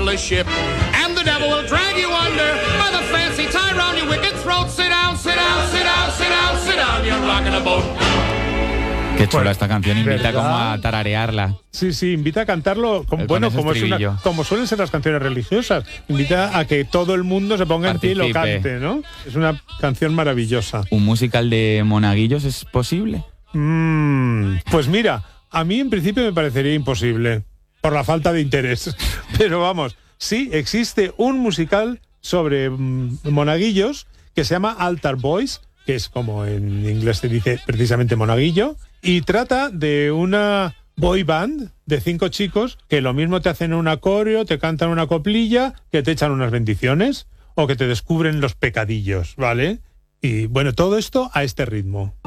marvelous ship. And the devil will drag you under by the fancy tie round your wicked throat. Sit down, sit down, sit down, sit down, sit down, you're rocking a boat. Qué chula esta canción, invita ¿verdad? como a tararearla. Sí, invita a cantarlo, Con bueno, ese como estribillo. como suelen ser las canciones religiosas. Invita a que todo el mundo se ponga en pie y lo Participe. cante, ¿no? Es una canción maravillosa. ¿Un musical de monaguillos es posible? Pues mira, a mí en principio me parecería imposible, por la falta de interés. Pero vamos, sí, existe un musical sobre monaguillos que se llama Altar Boys, que es como en inglés se dice precisamente monaguillo, y trata de una boy band de 5 chicos que lo mismo te hacen un coreo, te cantan una coplilla, que te echan unas bendiciones o que te descubren los pecadillos, ¿vale? Y bueno, todo esto a este ritmo.